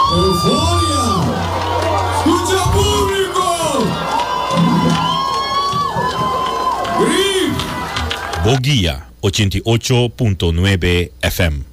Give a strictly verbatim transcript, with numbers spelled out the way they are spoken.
¡Euforia! ¡Escucha público! ¡Grip! Boguía ochenta y ocho punto nueve F M.